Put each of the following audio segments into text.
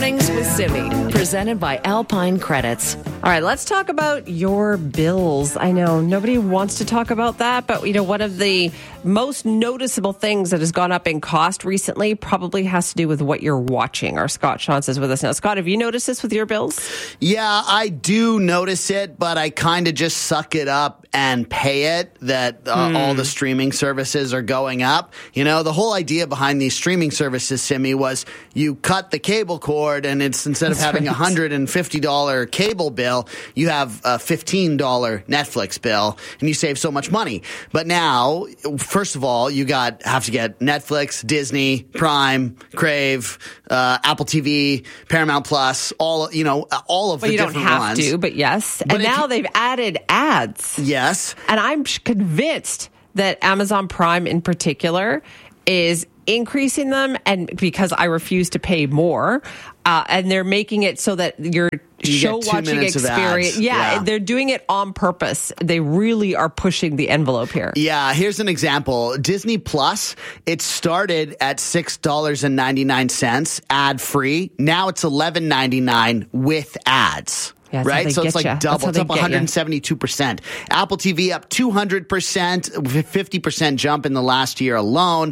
Mornings with Simi, presented by Alpine Credits. All right, let's talk about your bills. I know nobody wants to talk about that, but one of the most noticeable things that has gone up in cost recently probably has to do with what you're watching. Our Scott Shantz is with us now. Scott, have you noticed this with your bills? Yeah, I do notice it, but I kind of just suck it up and pay it that all the streaming services are going up. The whole idea behind these streaming services, Simi, was you cut the cable cord and it's instead of having a $150 cable bill, you have a $15 Netflix bill and you save so much money. But now, first of all, you have to get Netflix, Disney, Prime, Crave, Apple TV, Paramount Plus, all of the different ones. You don't have to, but yes. And now they've added ads. Yes. And I'm convinced that Amazon Prime in particular is increasing them, and because I refuse to pay more, and they're making it so that your show watching experience, they're doing it on purpose. They really are pushing the envelope here. Yeah, here's an example. Disney Plus, it started at $6.99 ad free. Now it's $11.99 with ads. Yeah, right? So it's like double. It's up 172%. Apple TV up 200%, 50% jump in the last year alone.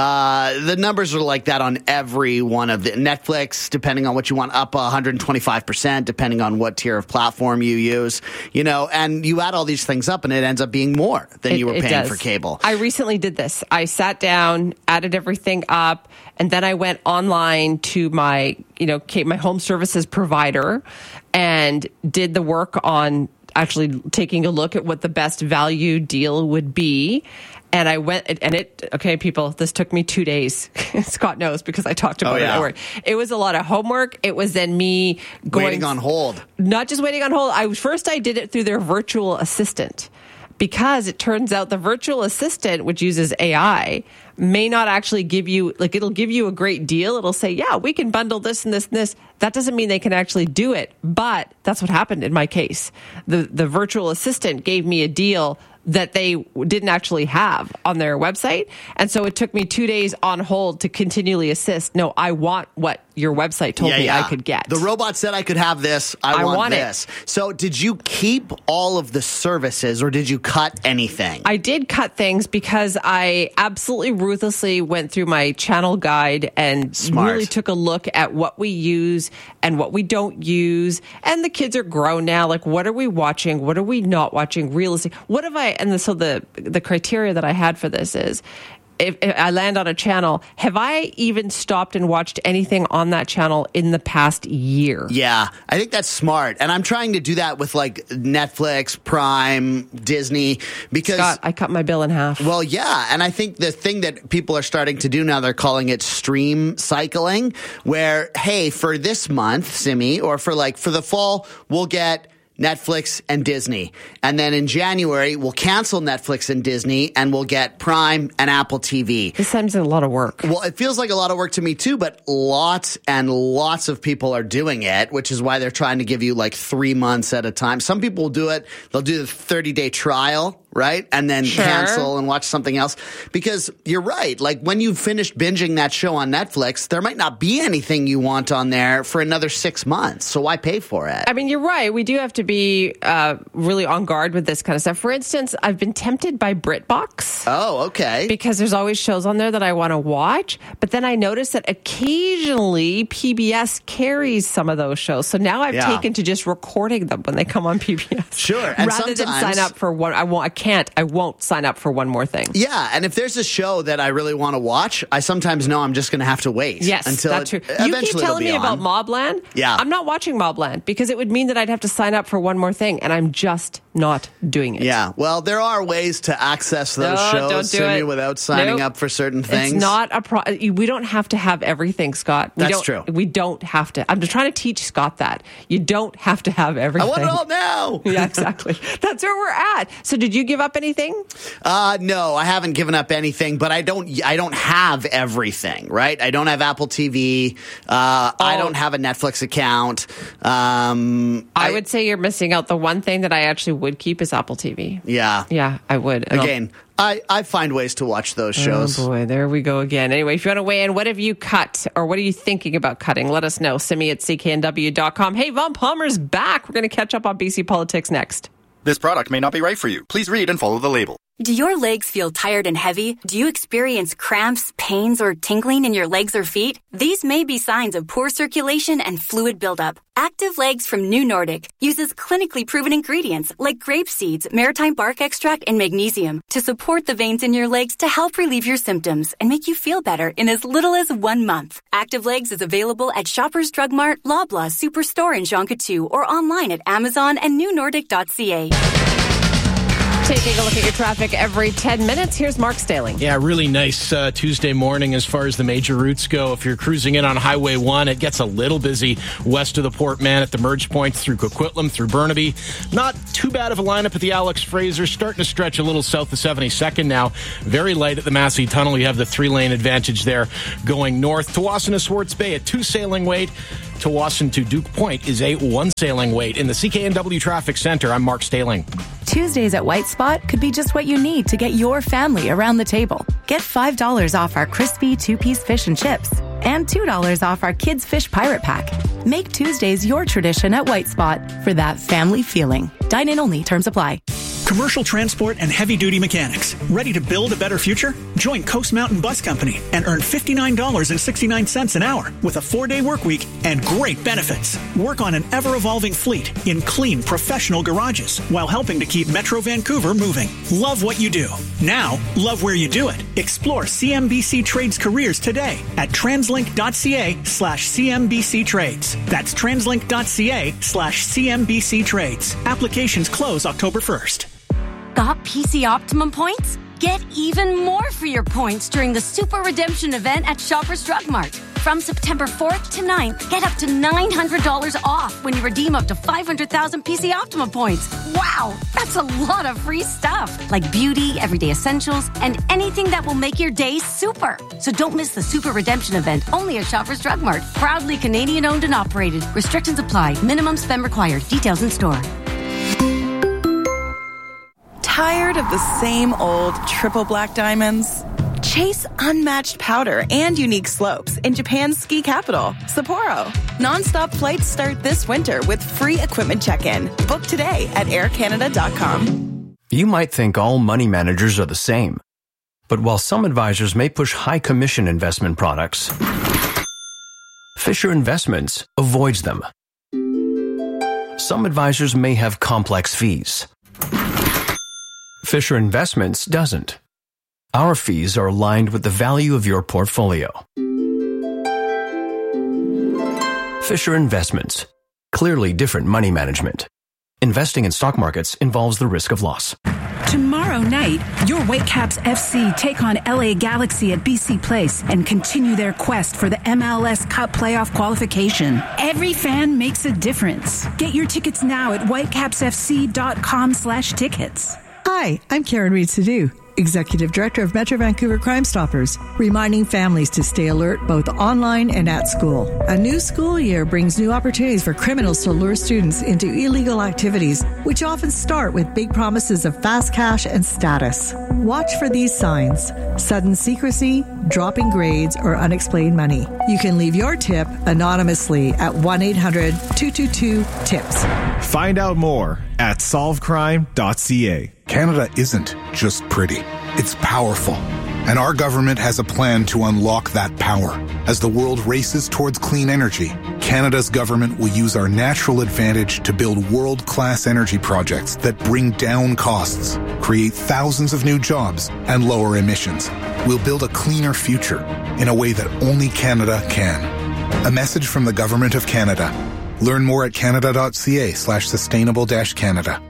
The numbers are like that on every one of the Netflix, depending on what you want, up 125%, depending on what tier of platform you use, and you add all these things up and it ends up being more than you were paying for cable. I recently did this. I sat down, added everything up, and then I went online to my home services provider and did the work on actually taking a look at what the best value deal would be. And I went, and people, this took me 2 days. Scott knows because I talked about it. It was a lot of homework. It was then me waiting on hold. Not just waiting on hold. I did it through their virtual assistant. Because it turns out the virtual assistant, which uses AI, may not actually give you, it'll give you a great deal. It'll say, yeah, we can bundle this and this and this. That doesn't mean they can actually do it. But that's what happened in my case. The virtual assistant gave me a deal that they didn't actually have on their website. And so it took me 2 days on hold to continually assist. No, I want what your website told me I could get. The robot said I could have this. I want this. So did you keep all of the services or did you cut anything? I did cut things because I absolutely ruthlessly went through my channel guide and really took a look at what we use and what we don't use. And the kids are grown now. What are we watching? What are we not watching? Realistic. What have I... And so the criteria that I had for this is, if I land on a channel, have I even stopped and watched anything on that channel in the past year? Yeah, I think that's smart. And I'm trying to do that with Netflix, Prime, Disney, because... Scott, I cut my bill in half. Well, yeah. And I think the thing that people are starting to do now, they're calling it stream cycling, where, hey, for this month, Simi, or for the fall, we'll get Netflix and Disney. And then in January, we'll cancel Netflix and Disney and we'll get Prime and Apple TV. This seems a lot of work. Well, it feels like a lot of work to me too, but lots and lots of people are doing it, which is why they're trying to give you 3 months at a time. Some people will do it. They'll do the 30-day trial, right? And then cancel and watch something else. Because you're right. When you've finished binging that show on Netflix, there might not be anything you want on there for another 6 months. So why pay for it? I mean, you're right. We do have to be really on guard with this kind of stuff. For instance, I've been tempted by BritBox. Oh, okay. Because there's always shows on there that I want to watch. But then I noticed that occasionally PBS carries some of those shows. So now I've taken to just recording them when they come on PBS. Sure. And rather than sign up for one. I won't sign up for one more thing. Yeah. And if there's a show that I really want to watch, I sometimes know I'm just going to have to wait. Yes, until that's true. You keep telling me about Mobland. Yeah. I'm not watching Mobland because it would mean that I'd have to sign up for one more thing, and I'm just not doing it. Yeah. Well, there are ways to access those shows, Simi, without signing up for certain things. It's not we don't have to have everything, Scott. That's true. We don't have to. I'm just trying to teach Scott that. You don't have to have everything. I want it all now. Yeah, exactly. That's where we're at. So did you give up anything? No, I haven't given up anything, but I don't have everything, right? I don't have Apple TV. I don't have a Netflix account. I would say you're missing out. The one thing that I actually would keep is Apple TV. Yeah. Yeah, I would. And Again, I find ways to watch those shows. Oh, boy. There we go again. Anyway, if you want to weigh in, what have you cut or what are you thinking about cutting? Let us know. Send me at cknw.com. Hey, Von Palmer's back. We're going to catch up on BC politics next. This product may not be right for you. Please read and follow the label. Do your legs feel tired and heavy? Do you experience cramps, pains, or tingling in your legs or feet? These may be signs of poor circulation and fluid buildup. Active Legs from New Nordic uses clinically proven ingredients like grape seeds, maritime bark extract, and magnesium to support the veins in your legs to help relieve your symptoms and make you feel better in as little as 1 month. Active Legs is available at Shoppers Drug Mart, Loblaw Superstore in Jonquière, or online at Amazon and newnordic.ca. Taking a look at your traffic every 10 minutes. Here's Mark Staling. Yeah, really nice Tuesday morning as far as the major routes go. If you're cruising in on Highway 1, it gets a little busy west of the Port Man at the merge point through Coquitlam, through Burnaby. Not too bad of a lineup at the Alex Fraser. Starting to stretch a little south of 72nd now. Very light at the Massey Tunnel. You have the 3-lane advantage there going north. Tawasin to Swartz Bay, a 2-sailing wait. Tawasin to Duke Point is a 1-sailing wait. In the CKNW Traffic Center, I'm Mark Staling. Tuesdays at White Spot could be just what you need to get your family around the table. Get $5 off our crispy 2-piece fish and chips and $2 off our kids' fish pirate pack. Make Tuesdays your tradition at White Spot for that family feeling. Dine in only. Terms apply. Commercial transport and heavy-duty mechanics. Ready to build a better future? Join Coast Mountain Bus Company and earn $59.69 an hour with a 4-day work week and great benefits. Work on an ever-evolving fleet in clean, professional garages while helping to keep Metro Vancouver moving. Love what you do. Now, love where you do it. Explore CMBC Trades careers today at translink.ca/CMBC Trades. That's translink.ca/CMBC Trades. Applications close October 1st. Got PC Optimum points? Get even more for your points during the Super Redemption event at Shoppers Drug Mart. From September 4th to 9th, get up to $900 off when you redeem up to 500,000 PC Optimum points. Wow, that's a lot of free stuff, like beauty, everyday essentials, and anything that will make your day super. So don't miss the Super Redemption event, only at Shoppers Drug Mart. Proudly Canadian owned and operated. Restrictions apply. Minimum spend required. Details in store. Tired of the same old triple black diamonds? Chase unmatched powder and unique slopes in Japan's ski capital, Sapporo. Non-stop flights start this winter with free equipment check-in. Book today at aircanada.com. You might think all money managers are the same. But while some advisors may push high commission investment products, Fisher Investments avoids them. Some advisors may have complex fees. Fisher Investments doesn't. Our fees are aligned with the value of your portfolio. Fisher Investments. Clearly different money management. Investing in stock markets involves the risk of loss. Tomorrow night, your Whitecaps FC take on LA Galaxy at BC Place and continue their quest for the MLS Cup playoff qualification. Every fan makes a difference. Get your tickets now at whitecapsfc.com/tickets. Hi, I'm Karen Reed-Sadu, Executive Director of Metro Vancouver Crime Stoppers, reminding families to stay alert both online and at school. A new school year brings new opportunities for criminals to lure students into illegal activities, which often start with big promises of fast cash and status. Watch for these signs: sudden secrecy, dropping grades, or unexplained money. You can leave your tip anonymously at 1-800-222-TIPS. Find out more at solvecrime.ca. Canada isn't just pretty. It's powerful. And our government has a plan to unlock that power. As the world races towards clean energy, Canada's government will use our natural advantage to build world-class energy projects that bring down costs, create thousands of new jobs, and lower emissions. We'll build a cleaner future in a way that only Canada can. A message from the Government of Canada. Learn more at canada.ca/sustainable-Canada.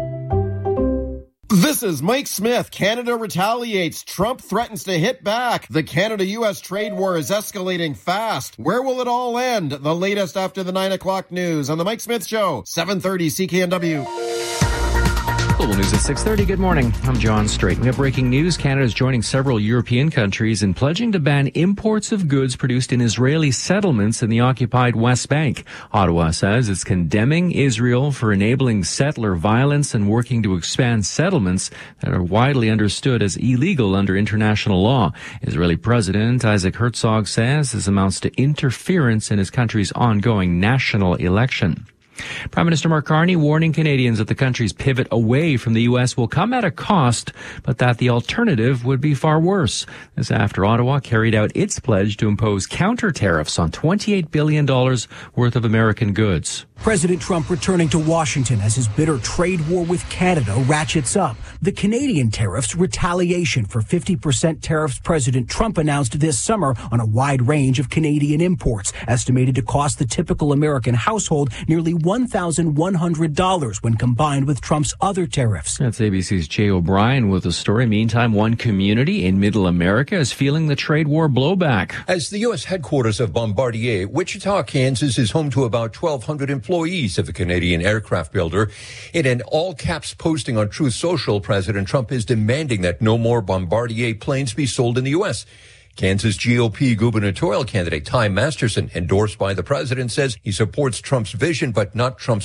This is Mike Smith. Canada retaliates. Trump threatens to hit back. The Canada-U.S. trade war is escalating fast. Where will it all end? The latest after the 9 o'clock news on The Mike Smith Show, 730 CKNW. Global News at 6:30. Good morning. I'm John Strait. We have breaking news. Canada is joining several European countries in pledging to ban imports of goods produced in Israeli settlements in the occupied West Bank. Ottawa says it's condemning Israel for enabling settler violence and working to expand settlements that are widely understood as illegal under international law. Israeli President Isaac Herzog says this amounts to interference in his country's ongoing national election. Prime Minister Mark Carney warning Canadians that the country's pivot away from the U.S. will come at a cost, but that the alternative would be far worse. This after Ottawa carried out its pledge to impose counter tariffs on $28 billion worth of American goods. President Trump returning to Washington as his bitter trade war with Canada ratchets up. The Canadian tariffs retaliation for 50% tariffs President Trump announced this summer on a wide range of Canadian imports, estimated to cost the typical American household nearly $1,100 when combined with Trump's other tariffs. That's ABC's Jay O'Brien with the story. Meantime, one community in Middle America is feeling the trade war blowback. As the U.S. headquarters of Bombardier, Wichita, Kansas is home to about 1,200 employees of the Canadian aircraft builder. In an all-caps posting on Truth Social, President Trump is demanding that no more Bombardier planes be sold in the U.S. Kansas GOP gubernatorial candidate Ty Masterson, endorsed by the president, says he supports Trump's vision but not Trump's